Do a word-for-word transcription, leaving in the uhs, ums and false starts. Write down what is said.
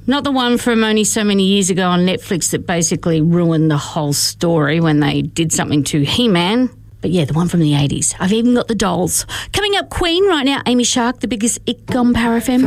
Not the one from only so many years ago on Netflix that basically ruined the whole story when they did something to He-Man. But yeah, the one from the eighties. I've even got the dolls. Coming up, Queen right now, Amy Shark, the biggest ick on Power F M.